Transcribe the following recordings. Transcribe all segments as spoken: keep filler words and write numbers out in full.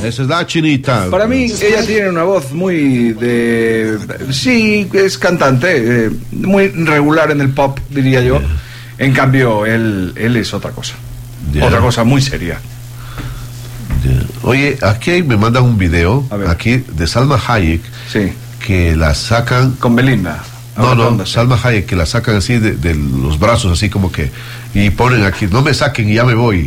Esa es la Chinita. Para mí, ella tiene una voz muy de... Sí, es cantante, eh, muy regular en el pop, diría yo. Yeah. En cambio, él, él es otra cosa. Yeah. Otra cosa muy seria. Yeah. Oye, aquí me mandan un video, aquí, de Salma Hayek, sí, que la sacan... Con Belinda. No, no, Salma Hayek, que la sacan así de, de los brazos, así como que... Y ponen aquí, no me saquen y ya me voy.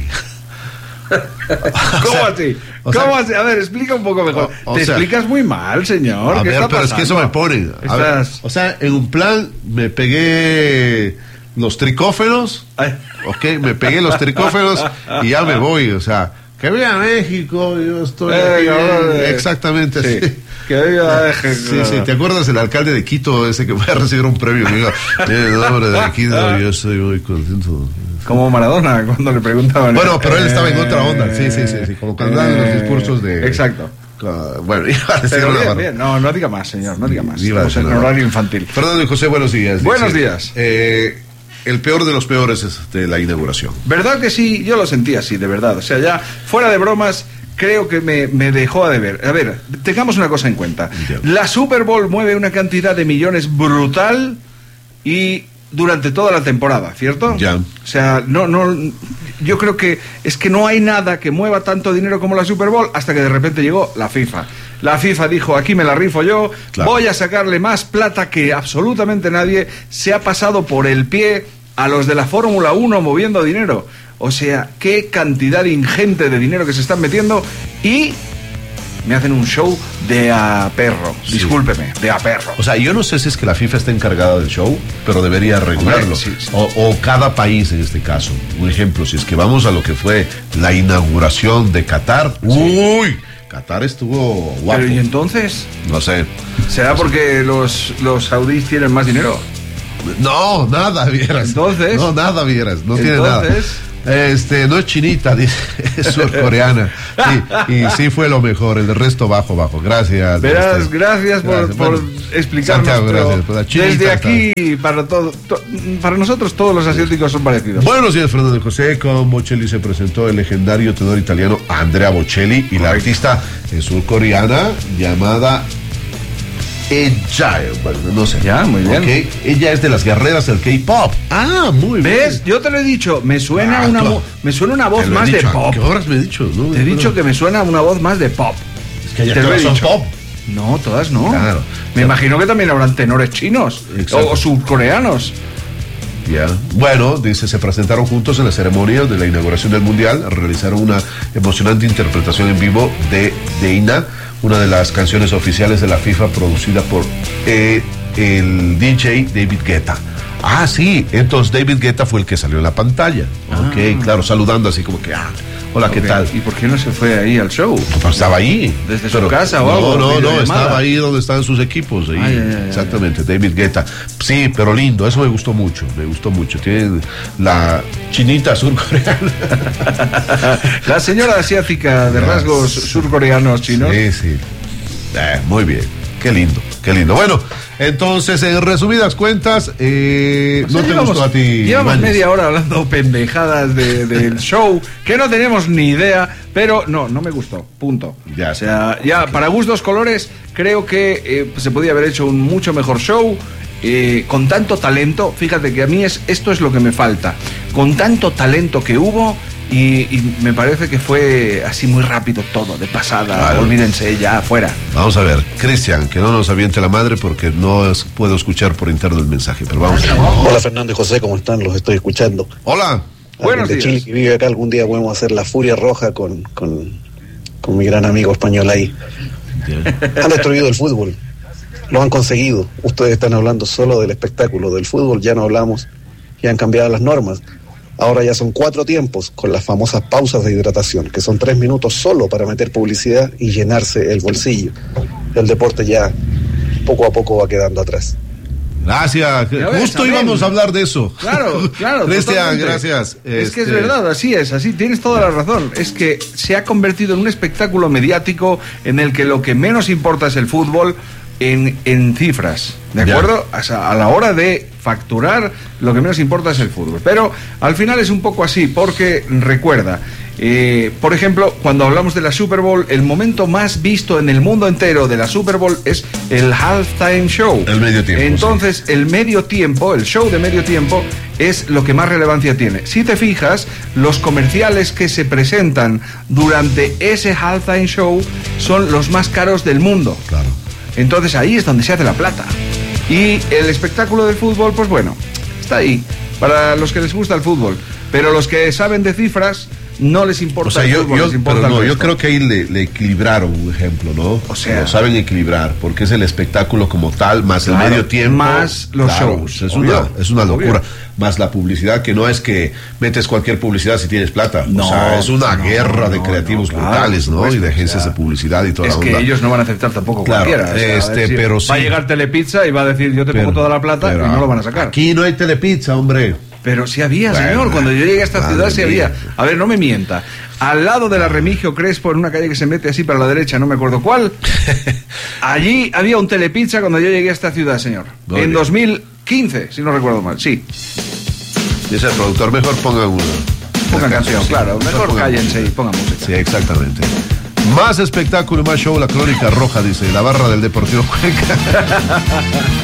¿Cómo o sea, así? ¿Cómo sea, así? A ver, explica un poco mejor. O, o Te sea, explicas muy mal, señor. A ¿Qué ver, está pero pasando? es que eso me ponen. A ver, o sea, en un plan me pegué los tricóferos, ok, me pegué los tricóferos y ya me voy, o sea, que viva México, yo estoy eh, aquí, eh, exactamente sí. así. Que viva México. Sí, sí, ¿te acuerdas del alcalde de Quito, ese que fue a recibir un premio? Digo, en nombre de Quito, yo estoy muy contento. Como Maradona, cuando le preguntaban. Bueno, pero él estaba en otra onda, sí, sí, sí, sí, como cuando daban los discursos de... Exacto. Uh, bueno, iba a decir pero una bien, bien. No, no diga más, señor, no diga más. Iba a decir en horario infantil. Fernando y José, buenos días. Buenos dice, días. Eh, el peor de los peores es de la inauguración. ¿Verdad que sí? Yo lo sentí así, de verdad. O sea, ya, fuera de bromas... Creo que me, me dejó a deber. A ver, tengamos una cosa en cuenta. Yeah. La Super Bowl mueve una cantidad de millones brutal y durante toda la temporada, ¿cierto? Ya. Yeah. O sea, no, no, yo creo que es que no hay nada que mueva tanto dinero como la Super Bowl hasta que de repente llegó la FIFA. La FIFA dijo, aquí me la rifo yo, claro. Voy a sacarle más plata que absolutamente nadie. Se ha pasado por el pie a los de la Fórmula uno moviendo dinero. O sea, qué cantidad ingente de dinero que se están metiendo y me hacen un show de a perro. Sí. Discúlpeme, de a perro. O sea, yo no sé si es que la FIFA está encargada del show, pero debería regularlo. Sí, sí. O, o cada país en este caso. Un ejemplo, si es que vamos a lo que fue la inauguración de Qatar. Sí. ¡Uy! Qatar estuvo guapo. Pero ¿y entonces? No sé. ¿Será no sé. porque los, los saudíes tienen más dinero? No, nada, vieras. Entonces. No, nada, vieras. No tiene nada. Entonces. Este, no es chinita, dice, es surcoreana. Sí, y sí fue lo mejor, el resto bajo, bajo. Gracias. Verás, este, gracias por, gracias. por bueno, explicarnos. Santiago, gracias. Por desde aquí, para todo, to, para nosotros todos los asiáticos son parecidos. Buenos días, Fernando José. Con Bocelli se presentó el legendario tenor italiano Andrea Bocelli y Correcto. La artista surcoreana llamada Ella, bueno, no sé. Ya, muy bien. Okay. Ella es de las guerreras del K-pop. Ah, muy bien. ¿Ves? Yo te lo he dicho. Me suena ah, una claro. me suena una voz más dicho. de pop. ¿Qué horas me he dicho? No, te he dicho que me suena una voz más de pop. Es que ya todas son pop. No, todas no. Claro. Me claro. imagino que también habrán tenores chinos o, o surcoreanos. Ya. Bueno, dice, se presentaron juntos en la ceremonia de la inauguración del Mundial, realizaron una emocionante interpretación en vivo de Deina, una de las canciones oficiales de la FIFA producida por eh, el D J David Guetta. Ah, sí, entonces David Guetta fue el que salió en la pantalla. Ah. Ok, claro, saludando así como que, ah, hola, okay. ¿qué tal? ¿Y por qué no se fue ahí al show? Pues estaba ahí. ¿Desde pero, su casa o no, algo? No, no, no, estaba ahí donde estaban sus equipos. Ahí. Ay, ay, ay, exactamente, ay. David Guetta. Sí, pero lindo, eso me gustó mucho, me gustó mucho. Tiene la chinita surcoreana. La señora asiática de rasgos surcoreanos chinos. Sí, sí. Eh, muy bien, qué lindo, qué lindo. Bueno, entonces, en resumidas cuentas, eh, o sea, ¿no te llevamos, gustó a ti? Llevamos Mañez? media hora hablando pendejadas de, del show, que no tenemos ni idea, pero no, no me gustó, punto. Ya, o sea, ya okay. Para gustos colores, creo que eh, se podía haber hecho un mucho mejor show. Eh, con tanto talento, fíjate que a mí es, esto es lo que me falta, con tanto talento que hubo. Y, y me parece que fue así muy rápido todo, de pasada, claro. Olvídense, ya, fuera. Vamos a ver, Cristian, que no nos aviente la madre porque no es, puedo escuchar por interno el mensaje, pero vamos. Hola Fernando y José, ¿cómo están? Los estoy escuchando. Hola. Buenos de días. Chile que vive acá, algún día podemos hacer la Furia Roja con, con, con mi gran amigo español ahí. Yeah. Han destruido el fútbol, lo han conseguido. Ustedes están hablando solo del espectáculo, del fútbol ya no hablamos, ya han cambiado las normas. Ahora ya son cuatro tiempos con las famosas pausas de hidratación, que son tres minutos solo para meter publicidad y llenarse el bolsillo. El deporte ya poco a poco va quedando atrás. Gracias. Ves, Justo a íbamos a hablar de eso. Claro, claro. Cristian, gracias. Es este... que es verdad, así es, así tienes toda la razón. Es que se ha convertido en un espectáculo mediático en el que lo que menos importa es el fútbol. En, en cifras, ¿de acuerdo? O sea, a la hora de facturar, lo que menos importa es el fútbol. Pero al final es un poco así, porque recuerda, Eh, por ejemplo, cuando hablamos de la Super Bowl, el momento más visto en el mundo entero de la Super Bowl es el halftime show. El medio tiempo. Entonces, sí. el medio tiempo, el show de medio tiempo, es lo que más relevancia tiene. Si te fijas, los comerciales que se presentan durante ese halftime show son los más caros del mundo. Claro. Entonces ahí es donde se hace la plata. Y el espectáculo del fútbol, pues bueno, está ahí, para los que les gusta el fútbol. Pero los que saben de cifras, no les importa. O sea, el yo, fútbol, yo, les importa pero no, el yo creo que ahí le, le equilibraron un ejemplo, ¿no? O sea, lo saben equilibrar, porque es el espectáculo como tal, más claro, el medio tiempo, más los claro, shows. Es Obvio, una, es una locura. obvio. Más la publicidad, que no es que metes cualquier publicidad si tienes plata. No, o sea, es una no, guerra no, de no, creativos no, claro, brutales, ¿no? supuesto, Y de agencias o sea, de publicidad y toda es la que onda. ellos no van a aceptar tampoco Claro, cualquiera. O sea, este, decir, pero va sí. a llegar Telepizza y va a decir, yo te Pero- pongo toda la plata, pero y no lo van a sacar. Aquí no hay Telepizza, hombre. Pero sí había, Bueno, señor, cuando yo llegué a esta madre ciudad sí había. mía. A ver, no me mienta. Al lado de la Remigio Crespo, en una calle que se mete así para la derecha, no me acuerdo cuál, allí había un Telepizza cuando yo llegué a esta ciudad, señor. Muy en bien. dos mil quince, si no recuerdo mal, sí. Dice el productor, mejor pongan una. Pongan una canción, sí. claro. Mejor pongan cállense música. y pongan música. Sí, exactamente. Más espectáculo y más show, la crónica roja, dice, la barra del Deportivo Cuenca.